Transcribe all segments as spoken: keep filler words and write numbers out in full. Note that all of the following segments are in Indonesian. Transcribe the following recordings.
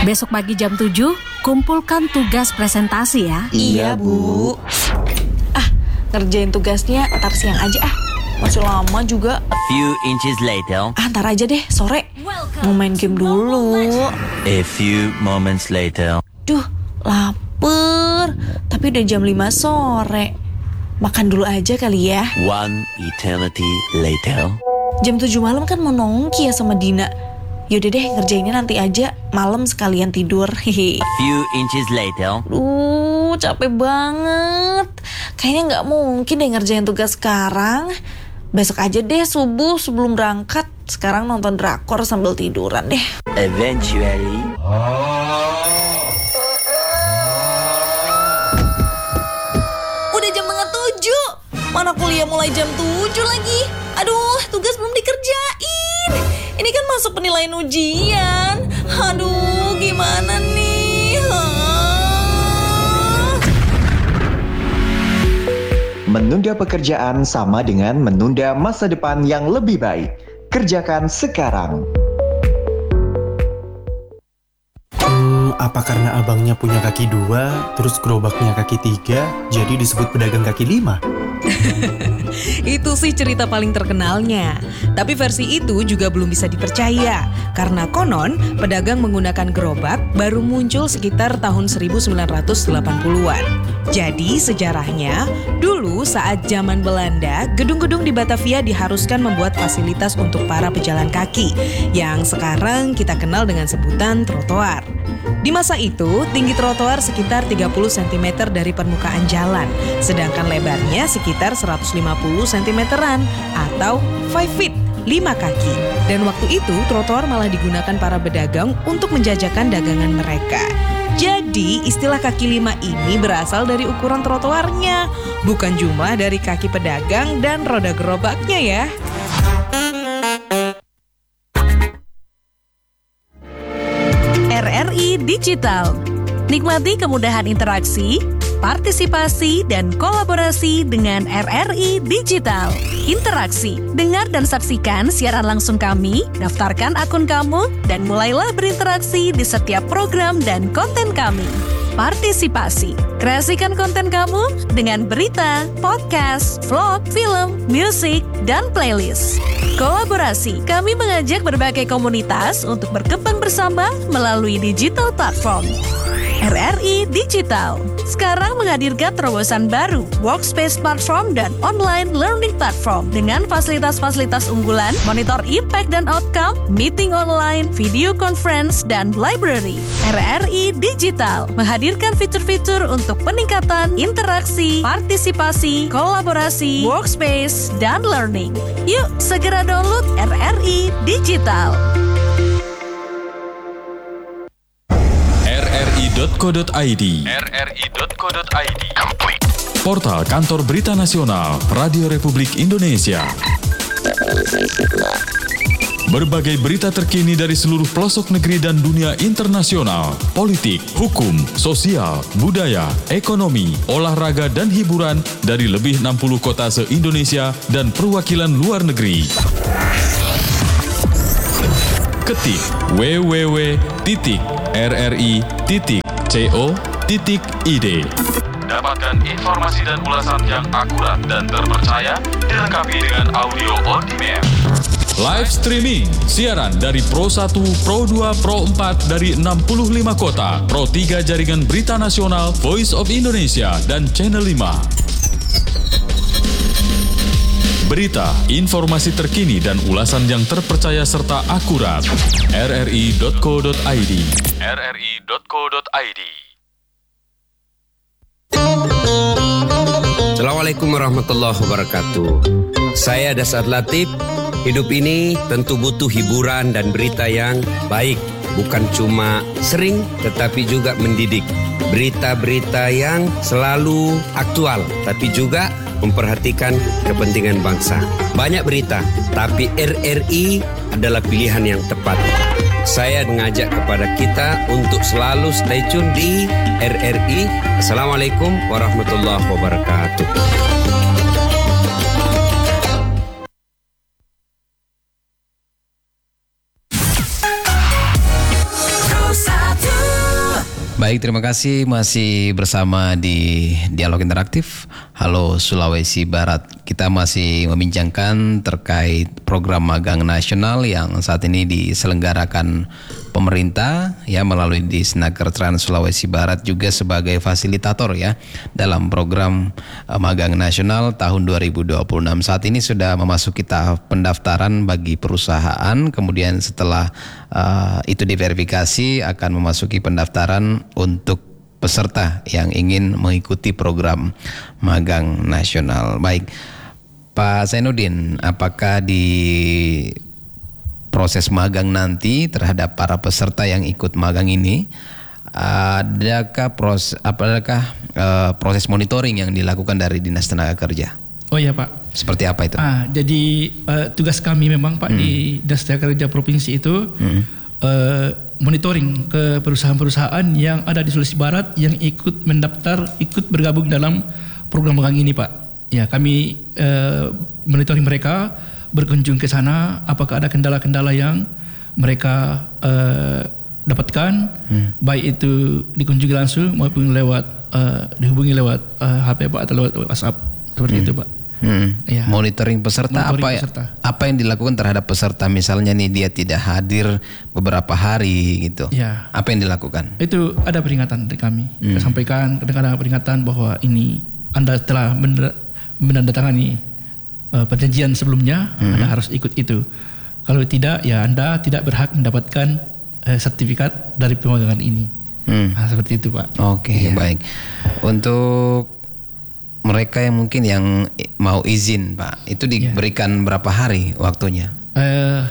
Besok pagi jam tujuh, kumpulkan tugas presentasi ya. Iya, Bu. Ah, ngerjain tugasnya ntar siang aja ah. Masih lama juga. A few inches later. Ah, ntar aja deh, sore. Mau main game dulu. A few moments later. Duh, lapar. Tapi udah jam lima sore. Makan dulu aja kali ya. One eternity later. Jam tujuh malam kan mau nongki ya sama Dina. Yaudah deh, ngerjainnya nanti aja. Malam sekalian tidur. Hehe. A few inches later. Duh, capek banget. Kayaknya gak mungkin deh ngerjain tugas sekarang. Besok aja deh subuh sebelum berangkat. Sekarang nonton drakor sambil tiduran deh. Eventually. Udah jam setengah tujuh. Mana kuliah mulai jam tujuh lagi. Aduh, tugas belum dikerjain. Ini kan masuk penilaian ujian. Aduh, gimana nih? Hah? Menunda pekerjaan sama dengan menunda masa depan yang lebih baik. Kerjakan sekarang. Hmm, apa karena abangnya punya kaki dua, terus gerobaknya kaki tiga, jadi disebut pedagang kaki lima? Itu sih cerita paling terkenalnya. Tapi versi itu juga belum bisa dipercaya. Karena konon, pedagang menggunakan gerobak baru muncul sekitar tahun seribu sembilan ratus delapan puluhan. Jadi sejarahnya, dulu saat zaman Belanda, gedung-gedung di Batavia diharuskan membuat fasilitas untuk para pejalan kaki, yang sekarang kita kenal dengan sebutan trotoar. Di masa itu, tinggi trotoar sekitar tiga puluh sentimeter dari permukaan jalan, sedangkan lebarnya sekitar seratus lima puluh sentimeteran atau lima feet, lima kaki. Dan waktu itu, trotoar malah digunakan para pedagang untuk menjajakan dagangan mereka. Jadi, istilah kaki lima ini berasal dari ukuran trotoarnya, bukan jumlah dari kaki pedagang dan roda gerobaknya ya. R R I Digital. Nikmati kemudahan interaksi, partisipasi, dan kolaborasi dengan R R I Digital. Interaksi, dengar dan saksikan siaran langsung kami, daftarkan akun kamu, dan mulailah berinteraksi di setiap program dan konten kami. Partisipasi, kreasikan konten kamu dengan berita, podcast, vlog, film, musik, dan playlist. Kolaborasi, kami mengajak berbagai komunitas untuk berkembang bersama melalui digital platform. R R I Digital sekarang menghadirkan terobosan baru, workspace platform dan online learning platform dengan fasilitas-fasilitas unggulan, monitor impact dan outcome, meeting online, video conference, dan library. R R I Digital menghadirkan fitur-fitur untuk peningkatan interaksi, partisipasi, kolaborasi, workspace, dan learning. Yuk, segera download R R I Digital. r r i dot co dot i d r r i dot co dot i d Portal Kantor Berita Nasional Radio Republik Indonesia. Berbagai berita terkini dari seluruh pelosok negeri dan dunia internasional, politik, hukum, sosial, budaya, ekonomi, olahraga, dan hiburan dari lebih enam puluh kota se-Indonesia dan perwakilan luar negeri. Ketik w w w titik r r i titik co titik i d. Dapatkan informasi dan ulasan yang akurat dan terpercaya dilengkapi dengan audio on demand. Live streaming, siaran dari Pro satu, Pro dua, Pro empat dari enam puluh lima kota, Pro tiga Jaringan Berita Nasional, Voice of Indonesia, dan Channel lima. Berita, informasi terkini dan ulasan yang terpercaya serta akurat. r r i dot co dot i d r r i dot co dot i d. Assalamualaikum warahmatullahi wabarakatuh. Saya Dasar Latif. Hidup ini tentu butuh hiburan dan berita yang baik. Bukan cuma sering, tetapi juga mendidik. Berita-berita yang selalu aktual, tapi juga memperhatikan kepentingan bangsa. Banyak berita, tapi R R I adalah pilihan yang tepat. Saya mengajak kepada kita untuk selalu stay tune di R R I. Assalamualaikum warahmatullahi wabarakatuh. Pro satu Baik, terima kasih masih bersama di Dialog Interaktif. Halo Sulawesi Barat. Kita masih membincangkan terkait program magang nasional yang saat ini diselenggarakan pemerintah ya melalui Disnaker Trans Sulawesi Barat juga sebagai fasilitator ya dalam program uh, magang nasional tahun dua ribu dua puluh enam. Saat ini sudah memasuki tahap pendaftaran bagi perusahaan, kemudian setelah uh, itu diverifikasi akan memasuki pendaftaran untuk peserta yang ingin mengikuti program magang nasional. Baik, Pak Zainuddin, apakah di proses magang nanti terhadap para peserta yang ikut magang ini, adakah proses apakah uh, proses monitoring yang dilakukan dari Dinas Tenaga Kerja? Oh iya Pak. Seperti apa itu? Ah, jadi uh, tugas kami memang Pak hmm. di Dinas Tenaga Kerja Provinsi itu hmm. uh, monitoring ke perusahaan-perusahaan yang ada di Sulawesi Barat yang ikut mendaftar, ikut bergabung dalam program magang ini Pak. Ya, kami uh, monitoring mereka, berkunjung ke sana, apakah ada kendala-kendala yang mereka uh, dapatkan, hmm. baik itu dikunjungi langsung maupun lewat uh, dihubungi lewat uh, H P Pak atau lewat WhatsApp seperti hmm. itu Pak. Hmm. Ya. Monitoring peserta monitoring apa peserta. apa yang dilakukan terhadap peserta, misalnya nih dia tidak hadir beberapa hari gitu. Ya. Apa yang dilakukan? Itu ada peringatan dari kami. Hmm. Kita sampaikan kadang-kadang peringatan bahwa ini Anda telah menandatangani Uh, perjanjian sebelumnya, hmm. Anda harus ikut itu. Kalau tidak, ya Anda tidak berhak mendapatkan uh, sertifikat dari pemagangan ini. Hmm. Nah, seperti itu Pak. Oke, okay, ya. Baik. Untuk mereka yang mungkin yang mau izin Pak, itu diberikan ya. berapa hari waktunya? Uh,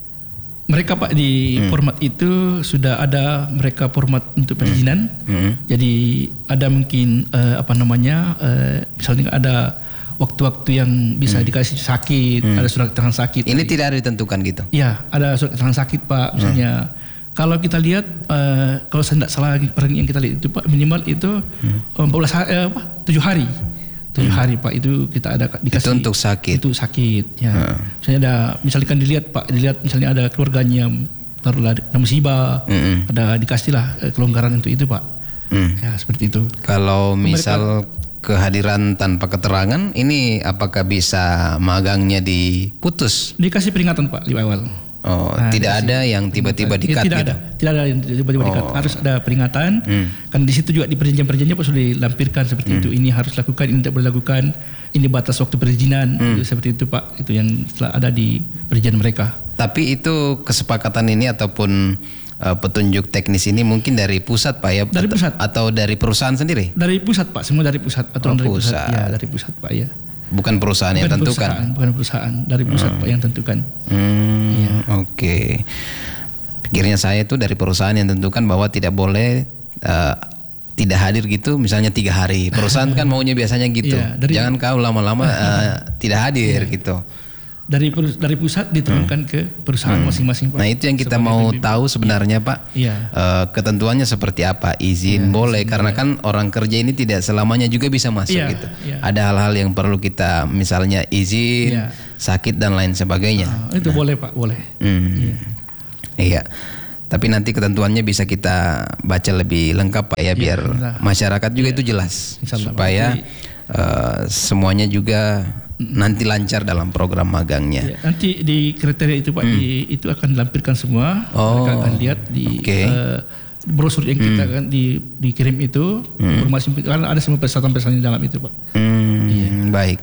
mereka Pak di hmm. format itu sudah ada mereka format untuk perizinan. Hmm. Jadi ada mungkin uh, apa namanya, uh, misalnya ada waktu-waktu yang bisa hmm. dikasih sakit, hmm. ada surat keterangan sakit. Ini tidak ada ditentukan gitu? Iya, ada surat keterangan sakit Pak. Misalnya, hmm. kalau kita lihat, uh, kalau saya tidak salah per yang kita lihat itu Pak, minimal itu hmm. empat belas hari, uh, tujuh hari, tujuh hmm. hari Pak itu kita ada dikasih. Itu untuk sakit. Itu sakit. Ya. Hmm. Misalnya ada, misalnya kan dilihat Pak, dilihat misalnya ada keluarganya taruhlah ada musibah, hmm. ada dikasihlah kelonggaran untuk itu Pak. Hmm. Ya seperti itu. Kalau misal mereka, kehadiran tanpa keterangan, ini apakah bisa magangnya diputus? Dikasih peringatan Pak di awal. Oh, nah, tidak ada yang tiba-tiba dikat? Ya, tidak gitu? ada, tidak ada yang tiba-tiba oh. dikat. Harus ada peringatan. Hmm. Kan di situ juga di perjanjian-perjanjian Pak sudah dilampirkan seperti hmm. itu. Ini harus lakukan, ini tidak boleh lakukan. Ini batas waktu perizinan. Hmm. Itu, seperti itu Pak. Itu yang setelah ada di perjanjian mereka. Tapi itu kesepakatan ini ataupun Uh, petunjuk teknis ini mungkin dari pusat Pak ya? Dari pusat atau dari perusahaan sendiri? Dari pusat Pak, semua dari pusat. Aturan oh, dari pusat. pusat. Ya, dari pusat Pak ya. Bukan perusahaan bukan yang tentukan? Perusahaan, bukan perusahaan, dari pusat hmm. Pak yang tentukan. Hmm, ya. Oke. Okay. Pikirnya saya itu dari perusahaan yang tentukan bahwa tidak boleh uh, tidak hadir gitu, misalnya tiga hari. Perusahaan kan maunya biasanya gitu. Ya, dari, jangan kau lama-lama uh, tidak hadir ya. gitu. Dari dari pusat diturunkan hmm. ke perusahaan hmm. masing-masing Pak. Nah itu yang kita mau P B B. Tahu sebenarnya ya. Pak ya. Uh, ketentuannya seperti apa, izin ya, boleh izin karena boleh. Kan orang kerja ini tidak selamanya juga bisa masuk ya, gitu ya. Ada hal-hal yang perlu kita misalnya izin ya. Sakit dan lain sebagainya. uh, Itu nah. boleh Pak, boleh. hmm. ya. Iya. Tapi nanti ketentuannya bisa kita baca lebih lengkap Pak ya, ya biar ya, masyarakat juga ya. Itu jelas supaya uh, semuanya juga nanti lancar dalam program magangnya. Ya, nanti di kriteria itu Pak hmm. di, itu akan dilampirkan semua. Oh, mereka akan lihat di okay. uh, brosur yang kita hmm. kan di, dikirim itu hmm. informasi karena ada semua peserta-peserta dalam itu Pak. Hmm, ya. Baik.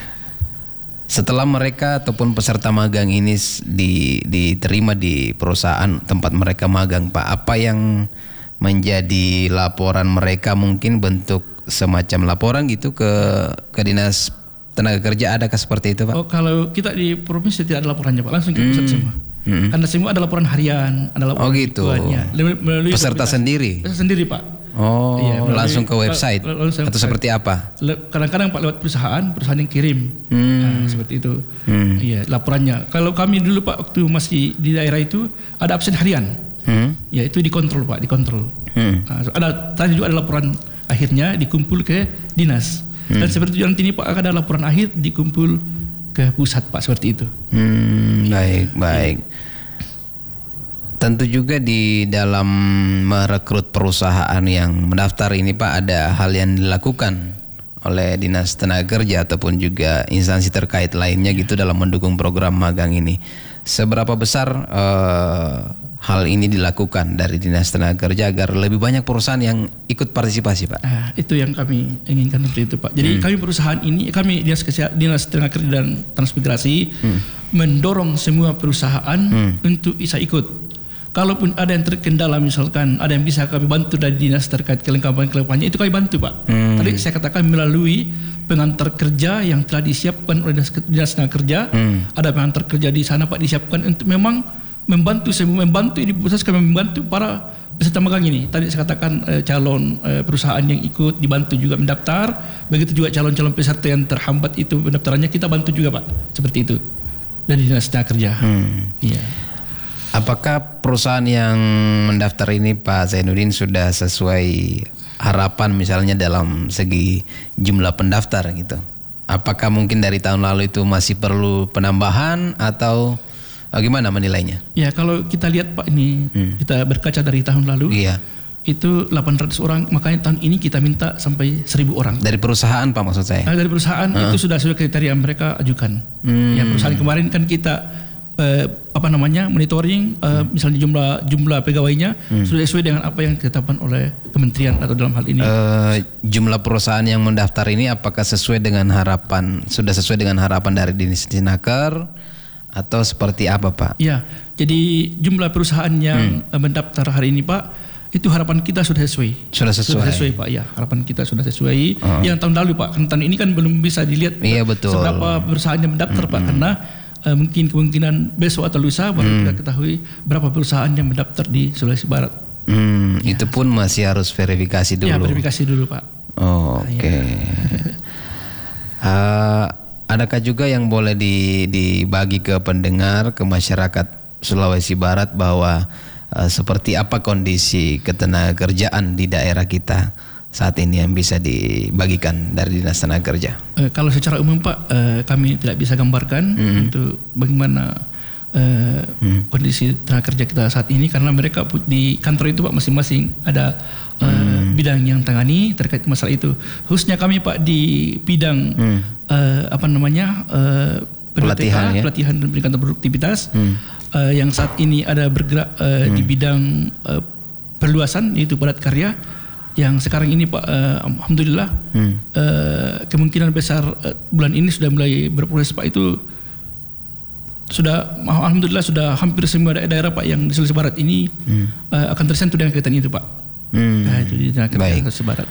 Setelah mereka ataupun peserta magang ini di, diterima di perusahaan tempat mereka magang Pak, apa yang menjadi laporan mereka, mungkin bentuk semacam laporan gitu ke ke dinas tenaga kerja, adakah seperti itu Pak? Oh, kalau kita di provinsi tidak ada laporannya Pak, langsung ke pusat hmm. semua. Hmm. Karena semua ada laporan harian, ada laporan oh gitu. Melalui peserta sendiri? Peserta sendiri Pak. Oh, iya, melalui, langsung ke website langsung atau seperti apa? Kadang-kadang Pak lewat perusahaan, perusahaan yang kirim. Hmm. Nah, seperti itu. Hmm. Iya, laporannya. Kalau kami dulu Pak waktu masih di daerah itu ada absen harian. Hmm. Ya itu dikontrol Pak, dikontrol. Hmm. Nah, ada tadi juga ada laporan akhirnya dikumpul ke dinas. Hmm. Dan seperti yang ini Pak ada laporan akhir dikumpul ke pusat Pak, seperti itu. Hmm, baik, baik. Tentu juga di dalam merekrut perusahaan yang mendaftar ini Pak, ada hal yang dilakukan oleh Dinas Tenaga Kerja ataupun juga instansi terkait lainnya gitu dalam mendukung program magang ini. Seberapa besar uh, hal ini dilakukan dari Dinas Tenaga Kerja agar lebih banyak perusahaan yang ikut partisipasi, Pak? Ah, itu yang kami inginkan seperti itu, Pak. Jadi hmm. kami perusahaan ini, kami Dinas, Dinas Tenaga Kerja dan Transmigrasi hmm. mendorong semua perusahaan hmm. untuk bisa ikut. Kalaupun ada yang terkendala, misalkan ada yang bisa kami bantu dari dinas terkait kelengkapan-kelengkapannya, itu kami bantu, Pak. Hmm. Tadi saya katakan melalui pengantar kerja yang telah disiapkan oleh Dinas Tenaga Kerja. Hmm. Ada pengantar kerja di sana, Pak, disiapkan untuk memang membantu semua, membantu ini proses kami membantu para peserta magang ini. Tadi saya katakan eh, calon eh, perusahaan yang ikut dibantu juga mendaftar. Begitu juga calon-calon peserta yang terhambat itu pendaftarannya kita bantu juga, Pak. Seperti itu dari Dinas Tenaga Kerja. Hmm. Iya. Apakah perusahaan yang mendaftar ini Pak Zainuddin sudah sesuai harapan misalnya dalam segi jumlah pendaftar gitu? Apakah mungkin dari tahun lalu itu masih perlu penambahan atau gimana menilainya? Ya, kalau kita lihat Pak ini hmm. kita berkaca dari tahun lalu. Iya. Itu delapan ratus orang, makanya tahun ini kita minta sampai seribu orang. Dari perusahaan Pak maksud saya? Nah, dari perusahaan uh. itu sudah sesuai kriteria mereka ajukan. Hmm. Ya, perusahaan kemarin kan kita Uh, apa namanya monitoring uh, hmm. misalnya jumlah jumlah pegawainya hmm. sudah sesuai dengan apa yang ditetapkan oleh kementerian atau dalam hal ini. Uh, jumlah perusahaan yang mendaftar ini apakah sesuai dengan harapan, sudah sesuai dengan harapan dari Dinas Tenaga atau seperti apa, Pak? Ya, jadi jumlah perusahaan yang hmm. mendaftar hari ini, Pak, itu harapan kita sudah sesuai. Sudah sesuai. Sudah sesuai, Pak. Ya, harapan kita sudah sesuai. Uh. Yang tahun lalu, Pak, kan tahun ini kan belum bisa dilihat iya, betul. seberapa perusahaan yang mendaftar, hmm. Pak, karena Uh, mungkin kemungkinan besok atau lusa baru hmm. kita ketahui berapa perusahaan yang mendaftar di Sulawesi Barat. Hmm, ya. Itu pun masih harus verifikasi dulu. Ya, verifikasi dulu, Pak. Oh, oke. Okay. Ya. uh, adakah juga yang boleh di, dibagi ke pendengar, ke masyarakat Sulawesi Barat bahwa uh, seperti apa kondisi ketenagakerjaan di daerah kita saat ini yang bisa dibagikan dari Dinas Tenaga Kerja? Uh, kalau secara umum, Pak, uh, kami tidak bisa gambarkan mm. untuk bagaimana uh, mm. kondisi tenaga kerja kita saat ini, karena mereka di kantor itu, Pak, masing-masing ada uh, mm. bidang yang tangani terkait masalah itu. Khususnya kami, Pak, di bidang mm. uh, apa namanya uh, pelatihan, ya? pelatihan dan peningkatan produktivitas mm. uh, yang saat ini ada bergerak uh, mm. di bidang uh, perluasan, yaitu padat karya. Yang sekarang ini, Pak, uh, alhamdulillah hmm. uh, kemungkinan besar uh, bulan ini sudah mulai berproses, Pak. Itu sudah alhamdulillah sudah hampir semua daerah, Pak, yang di Sulawesi Barat ini hmm. uh, akan tersentuh dengan kegiatan itu, Pak. Hmm. Nah, itu di Sulawesi Barat.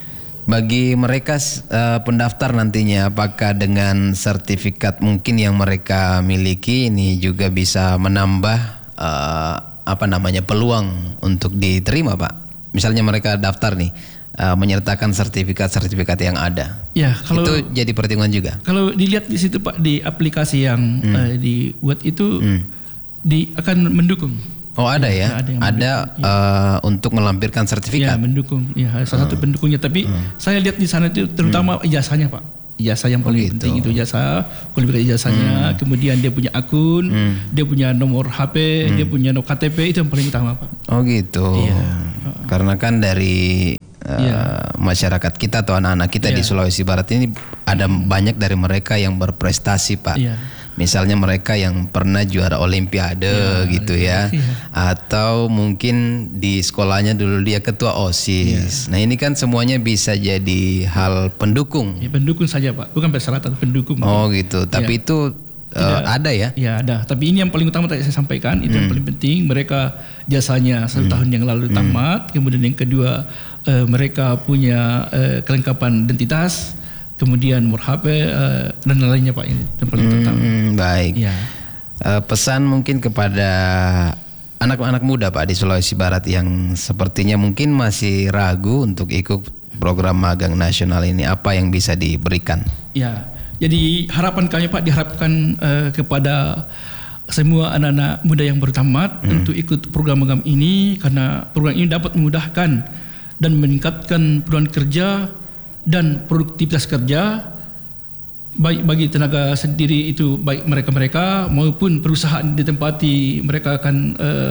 Bagi mereka uh, pendaftar nantinya, apakah dengan sertifikat mungkin yang mereka miliki ini juga bisa menambah uh, apa namanya peluang untuk diterima, Pak? Misalnya mereka daftar nih uh, menyertakan sertifikat-sertifikat yang ada. Ya, kalau itu jadi pertimbangan juga. Kalau dilihat di situ, Pak, di aplikasi yang hmm. uh, dibuat itu hmm. di akan mendukung. Oh, ada ya? ya ada ada uh, untuk melampirkan sertifikat. Ya, mendukung. Ya, salah satu hmm. pendukungnya. Tapi hmm. saya lihat di sana itu terutama hmm. ijazahnya, Pak. Ijazah yang paling oh, gitu. penting itu ijazah, kualifikasi ijazahnya, hmm. kemudian dia punya akun, hmm. dia punya nomor H P, hmm. dia punya nomor K T P, itu yang paling utama, Pak. Oh gitu. Iya. Karena kan dari uh, yeah. masyarakat kita atau anak-anak kita yeah. di Sulawesi Barat ini ada banyak dari mereka yang berprestasi, Pak. Yeah. Misalnya mereka yang pernah juara Olimpiade yeah, gitu ya, yeah. atau mungkin di sekolahnya dulu dia ketua OSIS. Yeah. Nah ini kan semuanya bisa jadi hal pendukung. Ya, pendukung saja, Pak, bukan persyaratan, pendukung. Oh gitu, tapi yeah. itu uh, ada ya? Ya ada, tapi ini yang paling utama tadi saya sampaikan, itu hmm. yang paling penting. Mereka jasanya satu hmm. tahun yang lalu tamat, hmm. kemudian yang kedua uh, mereka punya uh, kelengkapan identitas, kemudian nomor H P uh, dan lainnya, Pak, ini yang paling hmm, utama. Baik. Ya. Uh, pesan mungkin kepada anak-anak muda, Pak, di Sulawesi Barat yang sepertinya mungkin masih ragu untuk ikut program magang nasional ini, apa yang bisa diberikan? Ya, jadi harapan kami, Pak, diharapkan uh, kepada semua anak-anak muda yang baru tamat hmm. untuk ikut program magang ini, karena program ini dapat memudahkan dan meningkatkan peluang kerja dan produktivitas kerja baik bagi tenaga sendiri, itu baik mereka-mereka maupun perusahaan ditempati mereka akan uh,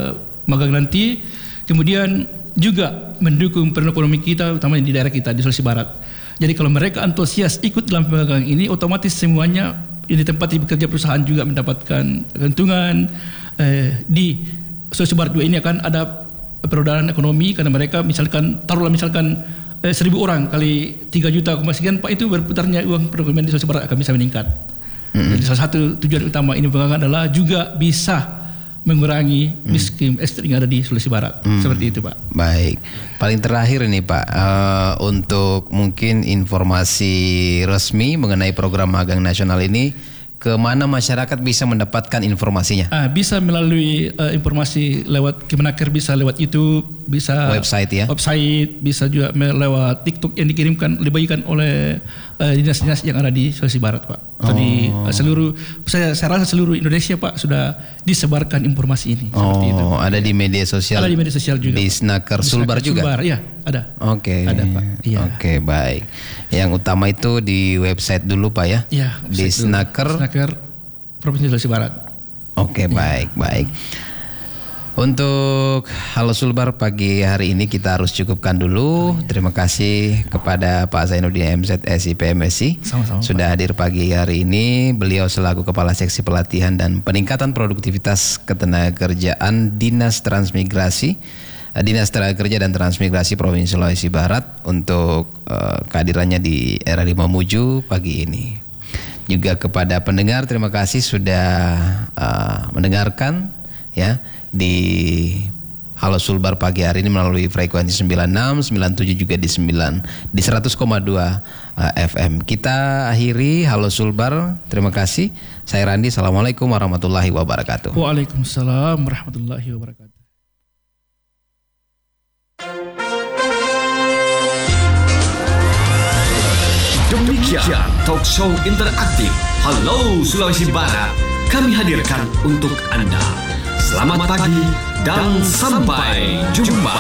magang nanti, kemudian juga mendukung perekonomian ekonomi kita, utamanya di daerah kita di Sulawesi Barat. Jadi kalau mereka antusias ikut dalam magang ini, otomatis semuanya yang di tempat bekerja perusahaan juga mendapatkan keuntungan. Eh, di Sulawesi Barat juga ini akan ada peredaran ekonomi karena mereka misalkan taruhlah misalkan eh, seribu orang kali tiga juta sekian Pak, itu berputarnya uang perekonomian di Sulawesi Barat akan bisa meningkat. Mm-hmm. Jadi salah satu tujuan utama ini pegangan adalah juga bisa mengurangi miskin ekstrim yang ada di Sulawesi Barat. Mm. Seperti itu Pak. Baik. Paling terakhir ini Pak, uh, untuk mungkin informasi resmi mengenai program magang nasional ini, ke mana masyarakat bisa mendapatkan informasinya? Ah, bisa melalui uh, informasi lewat Kemenaker, bisa lewat YouTube, bisa website ya. Website, bisa juga lewat TikTok yang dikirimkan dibagikan oleh uh, dinas-dinas yang ada di Sulawesi Barat, Pak. Oh. Di uh, seluruh saya, saya rasa seluruh Indonesia, Pak, sudah disebarkan informasi ini. Oh, seperti itu. Ada di media sosial. Ada di media sosial juga. Di Snaker Sulbar juga. Sulbar, ya, ada. Oke. Okay. Ada, Pak. Iya. Oke, okay, baik. Yang utama itu di website dulu, Pak ya. Iya. Di Snaker. Snaker Provinsi Sulawesi Barat. Oke, okay, baik, ya. baik. Untuk Halo Sulbar pagi hari ini kita harus cukupkan dulu. Terima kasih kepada Pak Zainuddin M Z S I P M S I Sama-sama, sudah hadir pagi hari ini. Beliau selaku Kepala Seksi Pelatihan dan Peningkatan Produktivitas Ketenagakerjaan Dinas Transmigrasi Dinas Tenaga Kerja dan Transmigrasi Provinsi Sulawesi Barat untuk uh, kehadirannya di R R I Mamuju pagi ini. Juga kepada pendengar, terima kasih sudah uh, mendengarkan ya di Halo Sulbar pagi hari ini melalui frekuensi sembilan puluh enam, sembilan puluh tujuh juga di sembilan di seratus koma dua uh, F M. Kita akhiri Halo Sulbar. Terima kasih. Saya Randi. Assalamualaikum warahmatullahi wabarakatuh. Waalaikumsalam warahmatullahi wabarakatuh. Demikian talk show interaktif Halo Sulawesi Barat kami hadirkan untuk Anda. Selamat pagi dan sampai jumpa.